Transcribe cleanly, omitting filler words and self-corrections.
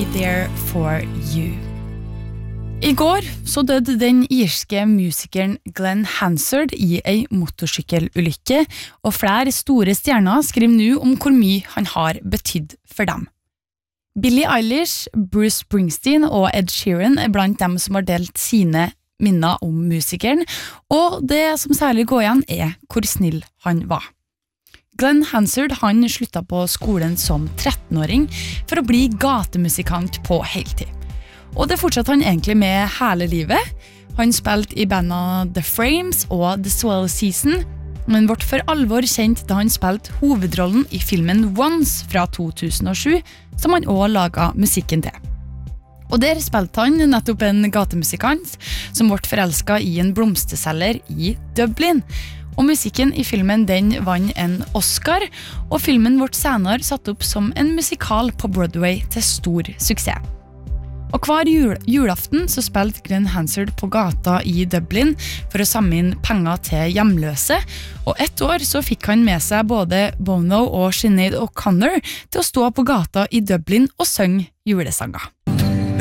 Be There For You. I går så døde den irske musikeren Glenn Hansard I ei motorsykkelulykke, og flere store stjerner skriver nå om hvor mye han har betydd for dem. Billie Eilish, Bruce Springsteen og Ed Sheeran blant dem som har delt sine minner om musikeren, og det som særlig går igjen hvor snill han var. Glenn Hansard han sluttet på skolen som 13-åring for å bli gatemusikant på heltid. Og det fortsatte han egentlig med hele livet. Han spilte I bandene The Frames og The Swell Season, men ble for alvor kjent da han spilte hovedrollen I filmen Once fra 2007, som han også laget musikken til. Og der spilte han nettopp en gatemusikant som ble forelsket I en blomsterselger I Dublin. Og musikken I filmen den vant en Oscar, og filmen ble senere satt opp som en musikal på Broadway til stor suksess. Og hver julaften så spilte Glenn Hansard på gata I Dublin for å samle inn penger til hjemløse, og ett år så fikk han med seg både Bono og Sinead O'Connor til å stå på gata I Dublin og synge julesanger.